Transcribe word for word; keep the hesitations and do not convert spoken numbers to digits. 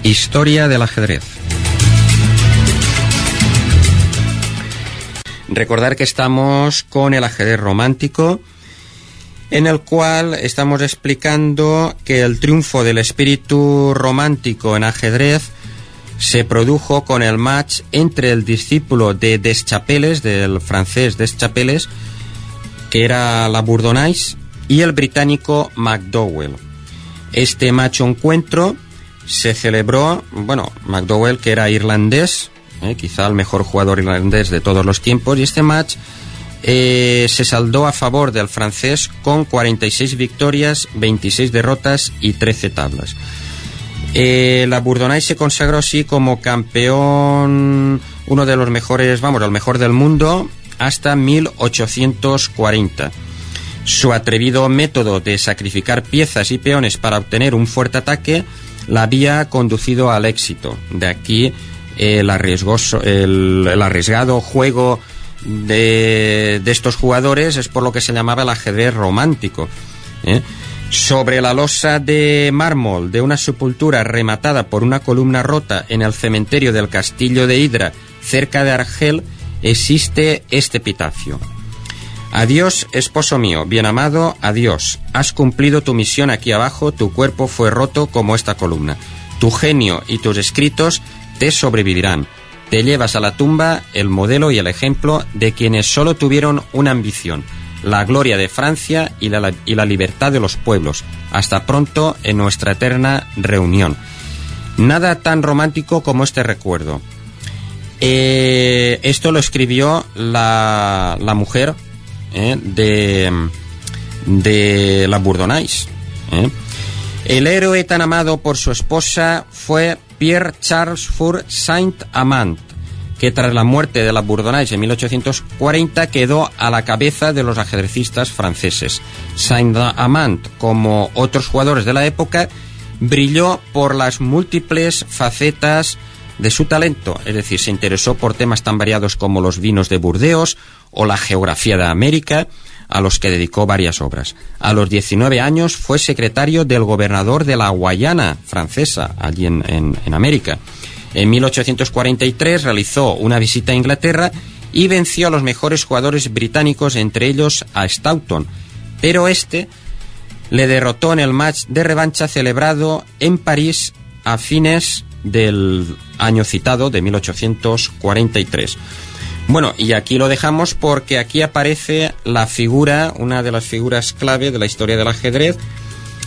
Historia del ajedrez. Recordar que estamos con el ajedrez romántico, en el cual estamos explicando que el triunfo del espíritu romántico en ajedrez se produjo con el match entre el discípulo de Deschapelles, del francés Deschapelles, que era la Bourdonnais, y el británico McDowell. Este match encuentro se celebró, bueno, McDowell, que era irlandés, eh, quizá el mejor jugador irlandés de todos los tiempos, y este match eh, se saldó a favor del francés con cuarenta y seis victorias, veintiséis derrotas y trece tablas. Eh, la Bourdonnais se consagró así como campeón, uno de los mejores, vamos, el mejor del mundo, hasta mil ochocientos cuarenta. Su atrevido método de sacrificar piezas y peones para obtener un fuerte ataque la había conducido al éxito. De aquí el, arriesgoso, el, el arriesgado juego de, de estos jugadores es por lo que se llamaba el ajedrez romántico, ¿eh? Sobre la losa de mármol de una sepultura rematada por una columna rota en el cementerio del castillo de Hydra, cerca de Argel, existe este epitafio: adiós, esposo mío, bien amado, adiós. Has cumplido tu misión aquí abajo, tu cuerpo fue roto como esta columna. Tu genio y tus escritos te sobrevivirán. Te llevas a la tumba el modelo y el ejemplo de quienes solo tuvieron una ambición: la gloria de Francia y la, y la libertad de los pueblos. Hasta pronto en nuestra eterna reunión. Nada tan romántico como este recuerdo. Eh, esto lo escribió la, la mujer eh, de, de la Bourdonnais. Eh. El héroe tan amado por su esposa fue Pierre Charles Four Saint-Amand, que tras la muerte de la Bourdonnais en mil ochocientos cuarenta quedó a la cabeza de los ajedrecistas franceses. Saint-Amand, como otros jugadores de la época, brilló por las múltiples facetas de su talento, es decir, se interesó por temas tan variados como los vinos de Burdeos o la geografía de América, a los que dedicó varias obras. A los diecinueve años fue secretario del gobernador de la Guayana francesa, allí en, en, en América. En mil ochocientos cuarenta y tres realizó una visita a Inglaterra y venció a los mejores jugadores británicos, entre ellos a Stoughton, pero este le derrotó en el match de revancha celebrado en París a fines del año citado, de mil ochocientos cuarenta y tres. Bueno, y aquí lo dejamos porque aquí aparece la figura, una de las figuras clave de la historia del ajedrez,